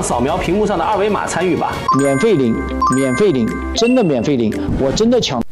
扫描屏幕上的2维码参与吧。 免费领，免费领，真的免费领，我真的抢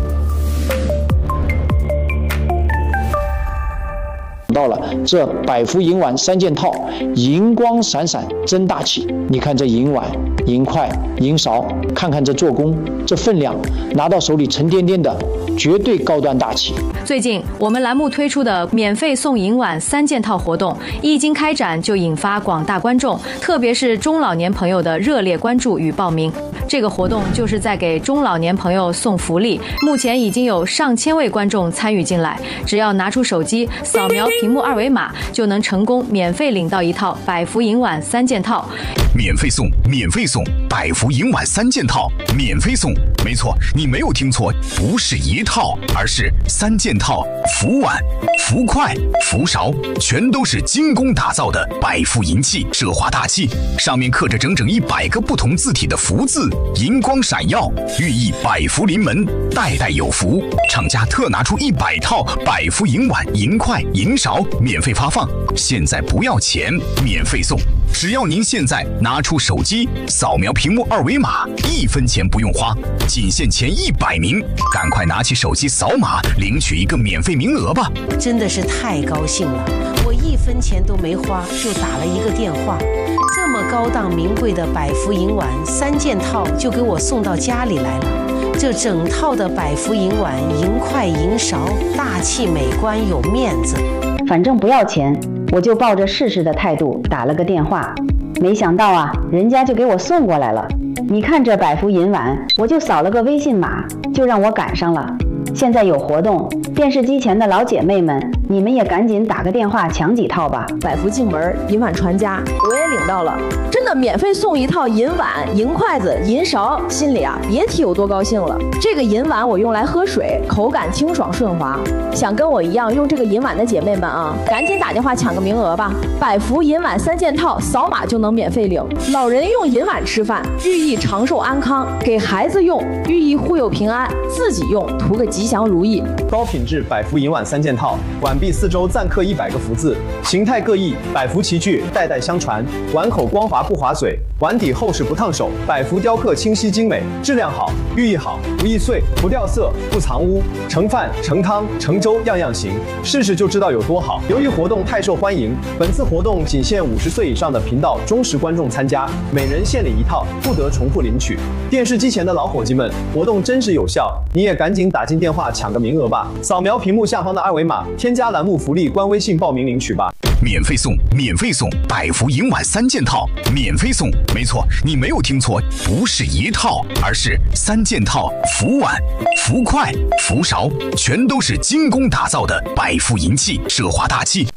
到了这百福银碗3件套，银光闪闪，真大气。你看这银碗、银筷、银勺，看看这做工，这分量，拿到手里沉甸甸的，绝对高端大气。 最近我们栏目推出的免费送银碗3件套活动，一经开展就引发广大观众，特别是中老年朋友的热烈关注与报名。这个活动就是在给中老年朋友送福利，目前已经有上千位观众参与进来，只要拿出手机扫描屏幕2维码，就能成功免费领到一套百福银碗3件套。 免费送，免费送，百福银碗3件套，免费送。没错，你没有听错，不是一套，而是3件套，福碗、福筷、福勺，全都是精工打造的百福银器，奢华大气，上面刻着整整100个不同字体的福字，银光闪耀，寓意百福临门，代代有福。厂家特拿出100套百福银碗、银筷、银勺免费发放，现在不要钱，免费送。只要您现在拿出手机扫描屏幕2维码，1分钱不用花，仅限前100名，赶快拿起手机扫码领取一个免费名额吧！ 真的是太高兴了，我1分钱都没花就打了一个电话，这么高档名贵的百福银碗3件套就给我送到家里来了。这整套的百福银碗、银筷、银勺，大气美观有面子。 反正不要钱，我就抱着试试的态度打了个电话，没想到啊，人家就给我送过来了。你看这百福银碗，我就扫了个微信码，就让我赶上了。现在有活动，电视机前的老姐妹们，你们也赶紧打个电话抢几套吧。 百福进门，银碗传家，我也领到了，真的免费送一套银碗、银筷子、银勺，心里啊别提有多高兴了。这个银碗我用来喝水，口感清爽顺滑。想跟我一样用这个银碗的姐妹们啊，赶紧打电话抢个名额吧。百福银碗3件套，扫码就能免费领。老人用银碗吃饭，寓意长寿安康；给孩子用，寓意护佑平安；自己用，图个吉祥如意。 高品质百福银碗3件套，碗壁4周暂刻100个福字，形态各异，百福齐聚，代代相传。碗口光滑不划水，碗底厚实不烫手，百福雕刻清晰精美，质量好，寓意好，不易碎，不掉色，不藏污，盛饭、盛汤、盛粥样样行，试试就知道有多好。由于活动太受欢迎，本次活动仅限50岁以上的频道忠实观众参加，每人限领1套，不得重复领取。电视机前的老伙计们，活动真实有效，你也赶紧打进电话抢个名额吧！扫描屏幕下方的2维码，添加栏目福利官微信报名领取吧。 免费送，免费送，百福银碗3件套，免费送。没错，你没有听错，不是一套，而是3件套，福碗、福筷、福勺，全都是精工打造的百福银器，奢华大气。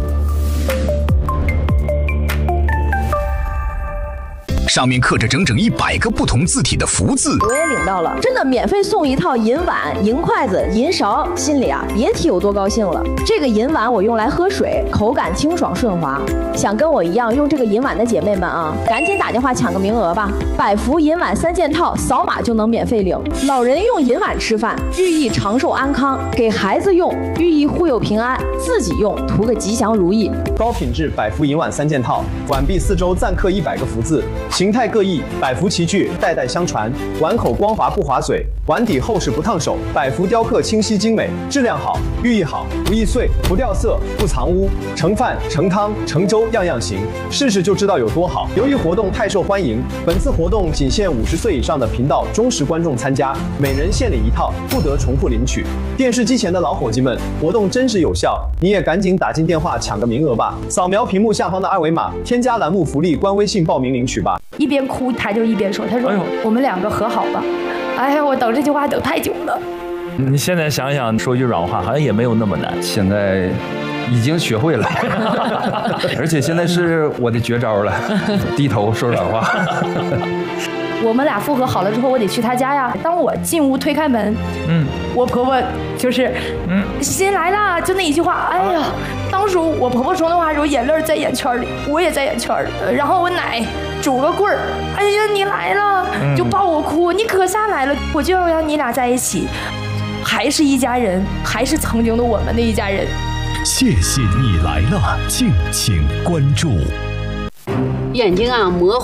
上面刻着整整100个不同字体的福字， 我也领到了，真的免费送一套银碗、银筷子、银勺，心里啊别提有多高兴了。这个银碗我用来喝水，口感清爽顺滑。想跟我一样用这个银碗的姐妹们啊，赶紧打电话抢个名额吧。百福银碗3件套，扫码就能免费领。老人用银碗吃饭，寓意长寿安康；给孩子用，寓意护佑平安；自己用，图个吉祥如意。 高品质百福银碗3件套，碗壁4周暂刻100个福字，形态各异，百福齐聚，代代相传。碗口光滑不划水，碗底厚实不烫手，百福雕刻清晰精美，质量好，寓意好，不易碎，不掉色，不藏污，盛饭、盛汤、盛粥样样行，试试就知道有多好。由于活动太受欢迎，本次活动仅限50岁以上的频道忠实观众参加，每人限领1套，不得重复领取。电视机前的老伙计们，活动真实有效，你也赶紧打进电话抢个名额吧！扫描屏幕下方的2维码，添加栏目福利官微信报名领取吧。 一边哭他就一边说：“他说我们2个和好吧。”哎呀，我等这句话等太久了。 你现在想想，说句软话，好像也没有那么难。 现在已经学会了，而且现在是我的绝招了，低头说软话。 我们俩复合好了之后，我得去他家呀。当我进屋推开门，我婆婆就是新来啦，就那一句话，哎呀，当时我婆婆说那话的时候，眼泪在眼圈里，我也在眼圈里。然后我奶拄个棍儿，哎呀，你来了，就抱我哭，你可下来了，我就要让你俩在一起，还是一家人，还是曾经的我们的一家人。 谢谢你来了，敬请关注。 眼睛啊模糊。